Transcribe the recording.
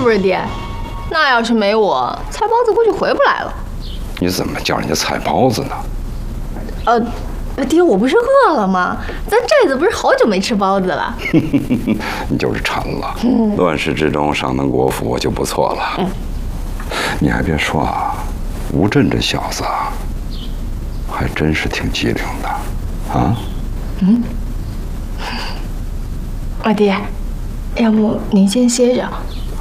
不是爹？那要是没我，菜包子估计回不来了。 你怎么叫人家菜包子呢？ 爹，我不是饿了吗？咱这子不是好久没吃包子了。 你就是馋了。乱世之中尚能果腹就不错了。你还别说啊，吴震这小子啊，还真是挺机灵的，啊？ 爹，要不您先歇着，